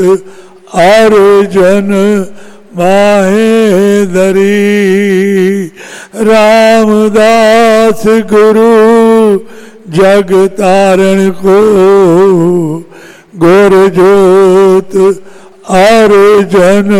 अर्जन माहे धरी। रामदास गुरु जग तारण को गुर ज्योत अर्जन